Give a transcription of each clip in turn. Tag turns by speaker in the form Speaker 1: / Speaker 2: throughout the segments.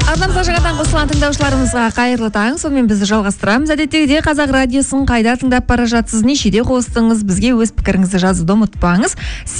Speaker 1: Арнамызға жаңадан қосылған тыңдаушыларымызға қайырлы таң. Сонымен бізді жалғастырамыз. Әдеттегідей Қазақ радиосын қайда тыңдап бара жатсыз, нешеде қостыңыз, бізге өз пікіріңізді жазуды ұмытпаңыз.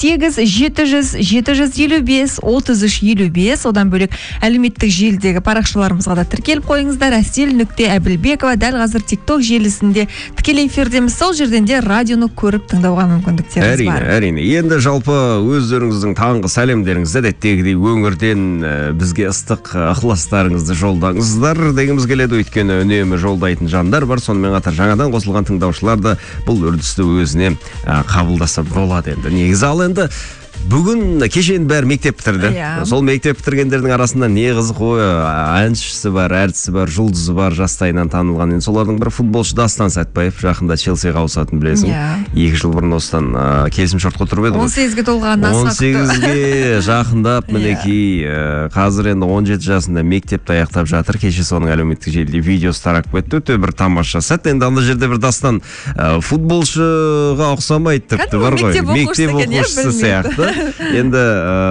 Speaker 1: 8-700-755-33-55. Одан бөлек әлеуметтік желідегі парақшаларымызға да тіркеліп қойыңыздар. Әсел.Әбілбекова дәл қазір TikTok желісінде тікелей эфирдеміз. Сол жерден де радионы көріп тыңдауға мүмкіндіктеріңіз бар.
Speaker 2: Әрине. Енді жалпы өздеріңіздің таңғы сәлемдеріңізді әдеттегідей өңірден бізге ыстық ықыластарыңызды жолдаңыздар дегіміз келеді. Өйткені үнемі жолдайтын жандар бар. Сонымен қатар жаңадан қосылған тыңдаушылар да бұл үрдісті өзіне қабылдаса болады. Енді негізі ал енді бүгін кешен бәрі мектеп бітірді. Сол мектеп бітіргендердің арасында не қызық ой, әншісі бар, әртісі бар, жұлдызы бар, жастайынан танылған. Енді солардың бір футболшы Дастан Сәтбаев жақында Челсиға ауысатынын білесің. 2 жыл бұрын осыдан келісімшартқа тұрып еді.
Speaker 1: 18-ге толған
Speaker 2: 18-ге жақындап мінекей қазір енді 17 жасында мектепті аяқтап жатыр. Кеше соның әлеуметтік желіде видеосы тарап кетті. Өте бір тамаша сәт. Енді анда жерде бір Дастан футболшыға ұқсамайды тіпті бар ғой. Мектеп оқушысы сияқты. Енді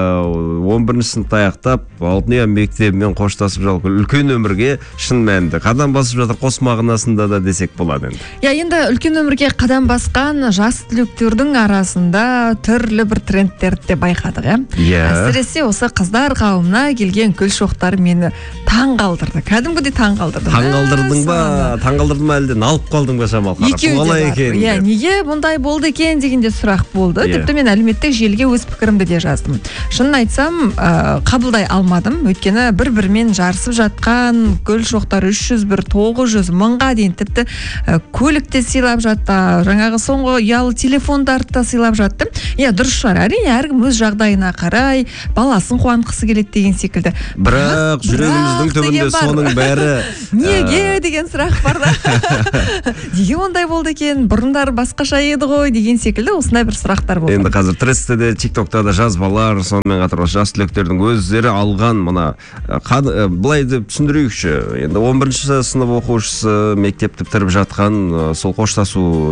Speaker 2: 11 сыныпты аяқтап, Алтынұя мектебімен қоштасып жалпы үлкен өмірге шын мәнінде қадам басып жатыр, қос мағынасында да десек болады енді.
Speaker 1: Енді үлкен өмірге қадам басқан жас түлектердің арасында түрлі бір трендтерді де байқадық, әсіресе осы қыздар қауымына келген гүл шоқтары мені таң қалдырды. Кәдімгідей таң қалдырды.
Speaker 2: Таң қалдырдың ба әлде налып қалдың ба шамал?
Speaker 1: Неге бұндай болды екен дегенде сұрақ болды. Тіпті мен әлеуметтік желіге өз пікірімді де жаздым. Шынын айтсам, қабылдай алмадым. Өйткені бір-бірімен жарысып жатқан гүл шоқтары 300-900 мыңға дейін тіпті көлікте сыйлап жатты. Жаңағы соңғы ұялы телефондарды да сыйлап жатты. Дұрыс шығар. Әрине, әркім өз жағдайына қарай баласын қуантқысы келеді деген секілді.
Speaker 2: Бірақ жүрегіміздің түбінде соның бәрі
Speaker 1: неге деген сұрақ бар да. Неге ондай болды екен? Бұрындар басқаша еді ғой деген секілді осындай бір сұрақтар болды.
Speaker 2: Енді қазір трестеде, TikTok'та да жазбалар, сонымен қатар жас түлектердің өздері алған мұна былай деп түсіндірейікші. Енді 11-ші сынып оқушысы мектепті бітіріп жатқан сол қоштасу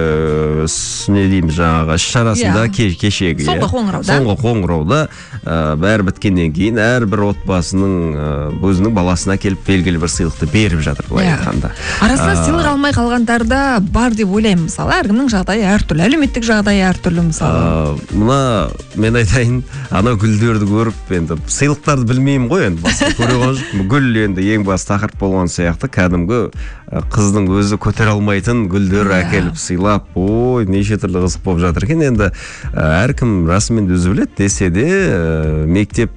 Speaker 2: не дейміз жаңағы іс-шарасында кешегі соңғы қоңырауда бәрі біткеннен кейін әрбір отбасының өзінің баласына келіп белгілі бір сыйлықты беріп жатыр былай айтқанда.
Speaker 1: Арасында сыйлық алмай қалғандар да бар деп ойлаймын. Мысалы, әркімнің жағдайы әртүрлі, әлеуметтік жағдайы әртүрлі мысалы.
Speaker 2: Мұна мен айтайын, ана гүлдерді көріп, енді сыйлықтарды білмеймін ғой, енді басқа көре жүрмін. Гүл енді ең басты тақырып болған сияқты, кәдімгі қыздың өзі көтере алмайтын гүлдер әкеліп сыйлап, ой, неше түрлі қызық болып жатыр екен. Енді әркім расымен өзі біледі, десе де мектеп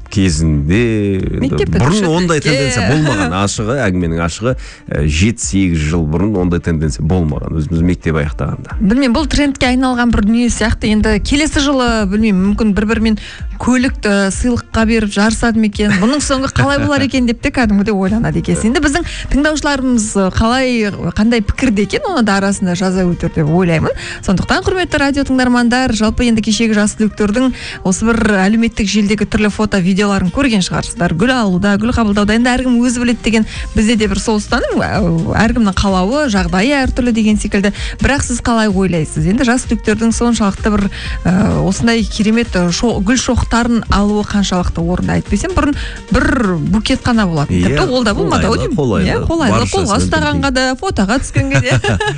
Speaker 2: кезінде бұрын ондай тенденция болмаған. Ашығы, әңгіменің ашығы 7-8 жыл бұрын ондай тенденция болмаған. Өзіміз мектеп аяқтағанда.
Speaker 1: Білмеймін, бұл трендке айналған бір дүние сияқты. Енді келесі жылы білмеймін, мүмкін бір-бірімен көлікті сыйлыққа беріп жарысады ма екен? Бұның соңғы қалай болар екен деп те кәдімгідей ойланады екенсің. Енді біздің тыңдаушыларымыз қандай пікірде екен, оны да арасында жаза өтер деп ойлаймын. Сондықтан құрметті радио тыңдармандар, жалпы енді кешегі жас түлектердің осы бір әлеуметтік желідегі түрлі фото, видеоларын көрген шығарсыздар. Гүл алуда, гүл қабылдауда енді әркім өзі біледі деген бізде де бір сол ұстаным, әркімнің қалауы, жағдайы әртүрлі деген секілді. Бірақ сіз қалай ойлайсыз? Енді жас түлектердің соншалықты бір осындай керемет гүл шоқтарын алуы қаншалықты орынды? Айтпесем, бұрын бір букет қана болады. Тіпті ол да болмады ау деймін. Қолайлы, қолға ұстағанға да, фотоға түскенге де.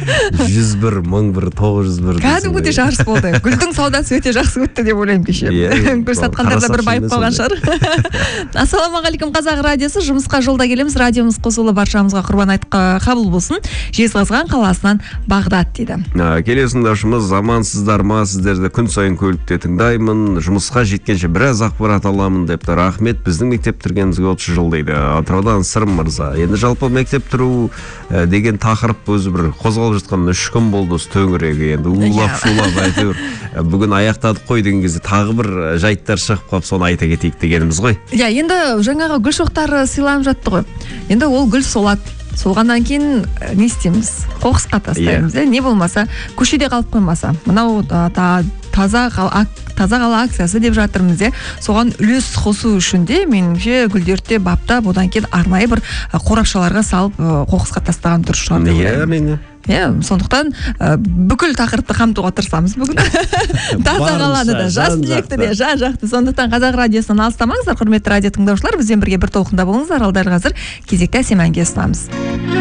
Speaker 2: 101, 1001, 901.
Speaker 1: Кәдімгідей жарыс болды. Гүлдің саудасы өте жақсы өтті деп ойлаймын кеше. Гүл сатқандар да бір байып қалған шығар. Ассалаумағалейкум, Қазақ радиосы, жұмысқа жолда келеміз. Радиомыз қосылы, баршамызға құрбан айтқа қабыл болсын. Жезқазған қаласынан Бағдат дейді.
Speaker 2: Келесі тыңдаушымыз, амансыздар ма? Сіздерді күн сайын көлікте тыңдаймын. Жұмысқа жеткенше біраз ақпарат аламын депті. Рахмет, біздің мектеп бітіргенімізге 30 жыл дейді. Атыраудан Сырым мырза. Енді жалпы мектеп бітіру деген тақырып өзі бір қозғалып жатқан 3 күн болды осы төңірегі. Енді улап шулап әйтеуір бүгін аяқтадық қой деген кезде тағы бір жайттар шығып қалып, соны айта кетейік дегеніміз ғой.
Speaker 1: Енді жаңағы гүл шоқтары сыйланып жатты ғой. Енді ол гүл солады. Солғаннан кейін не істейміз? Қоқысқа тастаймыз. Не болмаса, көшеде қалып қоймаса. Мынау таза қала акциясы деп жатырмыз. Соған үлес қосу үшін де меніңше гүлдерді баптап, одан кейін арнайы бір қорапшаларға салып қоқысқа тастаған дұрыс шығар деп ойлаймын. Сондықтан бүкіл тақырыпты қамтуға тырысамыз бүгін. Таза қаланы да, жас түлекті де, жан-жақты. Сондықтан Қазақ радиосынан алыстамаңыздар, құрметті радио тыңдаушылар. Бізбен бірге бір толқында болыңыздар. Ал дәл қазір кезекті әсем әнге ұсынамыз.